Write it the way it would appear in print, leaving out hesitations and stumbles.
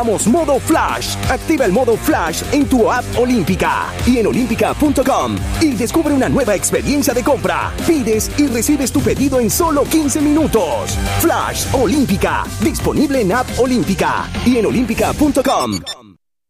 Modo Flash. Activa el modo Flash en tu app Olímpica y en olímpica.com y descubre una nueva experiencia de compra. Pides y recibes tu pedido en solo 15 minutos. Flash Olímpica, disponible en app Olímpica y en olímpica.com.